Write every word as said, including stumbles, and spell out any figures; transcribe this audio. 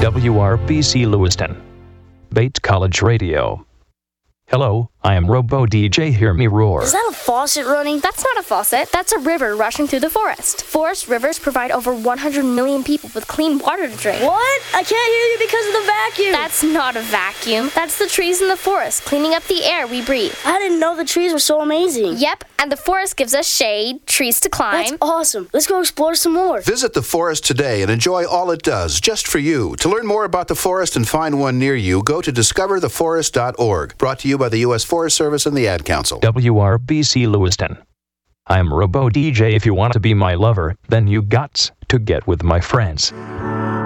W R B C Lewiston. Bates College Radio. Hello, I am Robo D J Hear Me Roar. Is that a faucet running? That's not a faucet. That's a river rushing through the forest. Forest rivers provide over one hundred million people with clean water to drink. What? I can't hear you because of the vacuum. That's not a vacuum. That's the trees in the forest cleaning up the air we breathe. I didn't know the trees were so amazing. Yep, and the forest gives us shade, trees to climb. That's awesome. Let's go explore some more. Visit the forest today and enjoy all it does, just for you. To learn more about the forest and find one near you, go to discover the forest dot org. Brought to you by the U S Forest Service and the Ad Council. W R B C Lewiston. I'm Robo D J. If you want to be my lover, then you gots to get with my friends.